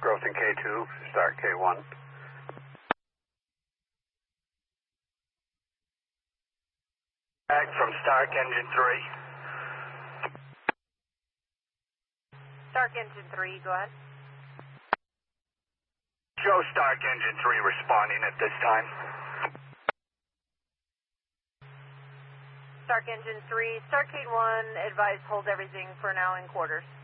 Growth in K2, start K1. Back from Stark Engine 3. Stark Engine 3, go ahead. Joe, Stark Engine 3 responding at this time. Stark Engine 3, Stark Gate 1, advise hold everything for now in quarters.